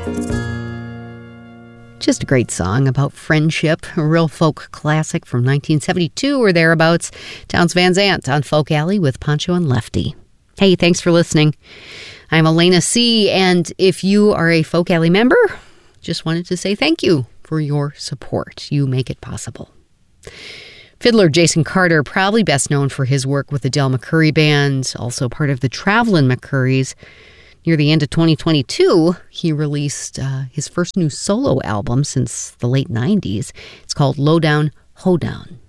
Just a great song about friendship, a real folk classic from 1972 or thereabouts. Townes Van Zandt on Folk Alley with Pancho and Lefty. Hey, thanks for listening. I'm Elena C., and if you are a Folk Alley member, just wanted to say thank you for your support. You make it possible. Fiddler Jason Carter, probably best known for his work with the Del McCoury Band, also part of the Travelin' McCourys. Near the end of 2022, he released his first new solo album since the late 90s. It's called Lowdown Hoedown.